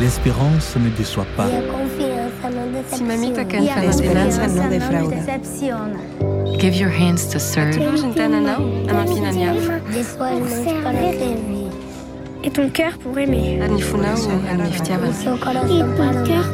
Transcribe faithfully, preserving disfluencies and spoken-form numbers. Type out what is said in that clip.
l'espérance ne déçoit pas. Si mamita kan fa la esperanza no defrauda. Give your hands to serve. Et ton cœur pour aimer. Et ton cœur